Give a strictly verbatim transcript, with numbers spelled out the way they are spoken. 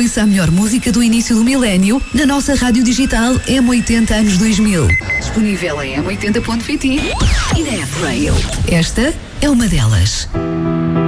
Ouça a melhor música do início do milénio na nossa rádio digital M oitenta anos dois mil. Disponível em m oitenta ponto pt e na app Rail. Esta é uma delas.